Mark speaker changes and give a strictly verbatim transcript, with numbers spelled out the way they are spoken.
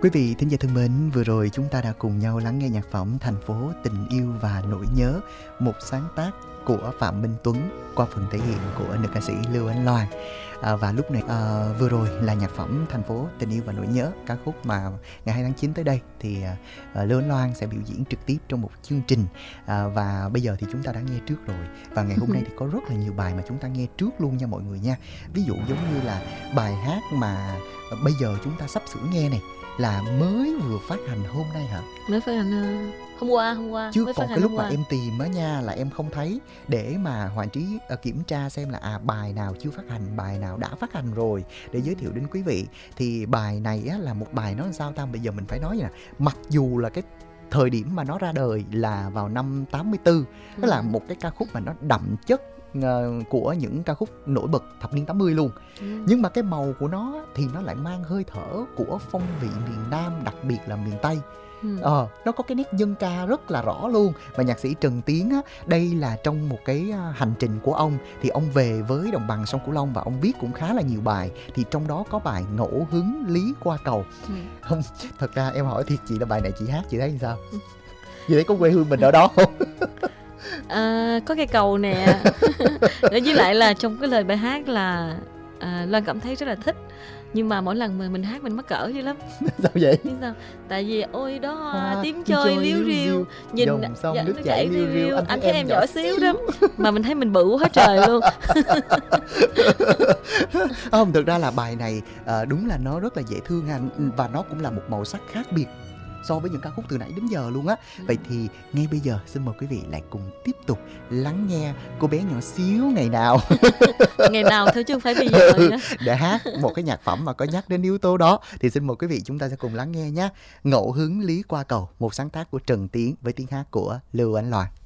Speaker 1: Quý vị thính giả thân mến, vừa rồi chúng ta đã cùng nhau lắng nghe nhạc phẩm Thành phố tình yêu và nỗi nhớ, một sáng tác của Phạm Minh Tuấn qua phần thể hiện của nữ ca sĩ Lưu Ánh Loan. À, và lúc này à, vừa rồi là nhạc phẩm Thành phố tình yêu và nỗi nhớ, ca khúc mà ngày hai tháng chín tới đây thì à, Lưu Ánh Loan sẽ biểu diễn trực tiếp trong một chương trình. À, và bây giờ thì chúng ta đã nghe trước rồi, và ngày hôm nay thì có rất là nhiều bài mà chúng ta nghe trước luôn nha mọi người nha. Ví dụ giống như là bài hát mà bây giờ chúng ta sắp sửa nghe này là mới vừa phát hành hôm nay hả?
Speaker 2: Mới phát hành uh, hôm qua, hôm qua.
Speaker 1: Chứ
Speaker 2: mới
Speaker 1: còn
Speaker 2: phát
Speaker 1: cái lúc
Speaker 2: qua.
Speaker 1: mà em tìm á nha là em không thấy, để mà Hoàng Trí uh, kiểm tra xem là à bài nào chưa phát hành, bài nào đã phát hành rồi để giới thiệu đến quý vị. Thì bài này á là một bài nó làm sao ta, bây giờ mình phải nói vậy nè, mặc dù là cái thời điểm mà nó ra đời là vào năm tám mươi tư, đó ừ. là một cái ca khúc mà nó đậm chất của những ca khúc nổi bật thập niên tám mươi luôn, ừ. nhưng mà cái màu của nó thì nó lại mang hơi thở của phong vị miền Nam, đặc biệt là miền Tây. ừ. ờ, Nó có cái nét dân ca rất là rõ luôn. Và nhạc sĩ Trần Tiến á, đây là trong một cái hành trình của ông thì ông về với đồng bằng sông Cửu Long và ông viết cũng khá là nhiều bài, thì trong đó có bài Ngẫu Hứng Lý Qua Cầu. ừ. Không, thật ra em hỏi thiệt chị là bài này chị hát chị thấy sao? ừ. Chị thấy có quê hương mình ở đó không?
Speaker 2: À, có cây cầu nè. Với lại là trong cái lời bài hát là à, Loan cảm thấy rất là thích. Nhưng mà mỗi lần mà mình hát mình mắc cỡ dữ lắm.
Speaker 1: Sao vậy?
Speaker 2: Biết sao? Tại vì ôi đó
Speaker 1: à,
Speaker 2: tiếng chơi liếu riu, nhìn
Speaker 1: dòng sông
Speaker 2: dạ,
Speaker 1: nước chảy liêu riu.
Speaker 2: Anh, anh thấy em, em nhỏ xíu lắm. Mà mình thấy mình bự quá trời luôn.
Speaker 1: Không, thực ra là bài này à, đúng là nó rất là dễ thương ha. Và nó cũng là một màu sắc khác biệt so với những ca khúc từ nãy đến giờ luôn á. Vậy thì ngay bây giờ xin mời quý vị lại cùng tiếp tục lắng nghe cô bé nhỏ xíu ngày nào
Speaker 2: ngày nào thôi chứ không phải bây giờ nữa
Speaker 1: để hát một cái nhạc phẩm mà có nhắc đến yếu tố đó. Thì xin mời quý vị chúng ta sẽ cùng lắng nghe nhé. Ngẫu Hứng Lý Qua Cầu, một sáng tác của Trần Tiến với tiếng hát của Lưu Ánh Loan.